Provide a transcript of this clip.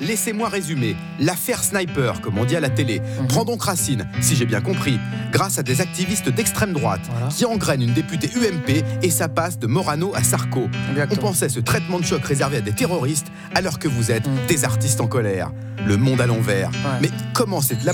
laissez-moi résumer. L'affaire Sniper, comme on dit à la télé, prend donc racine, si j'ai bien compris, grâce à des activistes d'extrême droite qui engrainent une députée UMP et ça passe de Morano à Sarko. On pensait ce traitement de choc réservé à des terroristes alors que vous êtes des artistes en colère. Le monde à l'envers. Mais comment c'est de la